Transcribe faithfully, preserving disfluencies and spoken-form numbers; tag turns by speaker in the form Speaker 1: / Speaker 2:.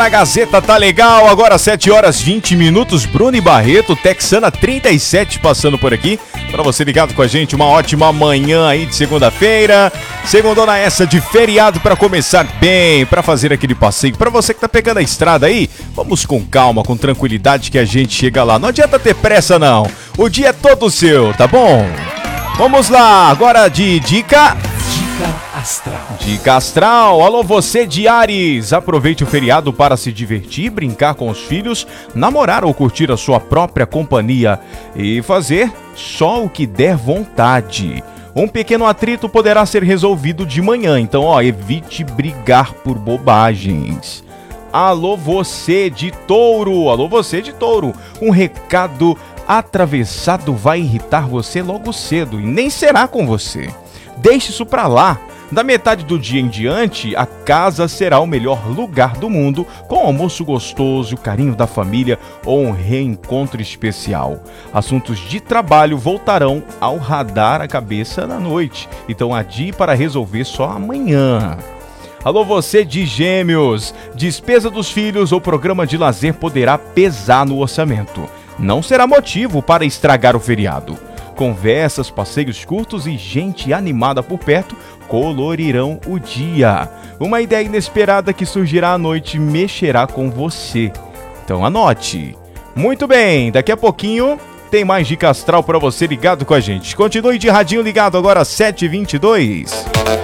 Speaker 1: A Gazeta tá legal, agora sete horas e vinte minutos, Bruno e Barreto, Texana trinta e sete passando por aqui, pra você ligado com a gente, uma ótima manhã aí de segunda-feira, segundona essa de feriado pra começar bem, pra fazer aquele passeio, pra você que tá pegando a estrada aí, vamos com calma, com tranquilidade que a gente chega lá, não adianta ter pressa não, o dia é todo seu, tá bom? Vamos lá, agora de dica...
Speaker 2: Dica Astral.
Speaker 1: Dica Astral. Alô você de Áries. Aproveite o feriado para se divertir, brincar com os filhos, namorar ou curtir a sua própria companhia e fazer só o que der vontade. Um pequeno atrito poderá ser resolvido de manhã, então ó, evite brigar por bobagens. Alô você de Touro. Alô você de Touro. Um recado atravessado vai irritar você logo cedo e nem será com você. Deixe isso pra lá. Da metade do dia em diante, a casa será o melhor lugar do mundo, com almoço gostoso, o carinho da família ou um reencontro especial. Assuntos de trabalho voltarão ao radar a cabeça na noite, então adie para resolver só amanhã. Alô você de Gêmeos. Despesa dos filhos ou programa de lazer poderá pesar no orçamento. Não será motivo para estragar o feriado. Conversas, passeios curtos e gente animada por perto colorirão o dia. Uma ideia inesperada que surgirá à noite mexerá com você. Então anote. Muito bem, daqui a pouquinho tem mais dica astral para você ligado com a gente. Continue de radinho ligado agora às sete e vinte e dois.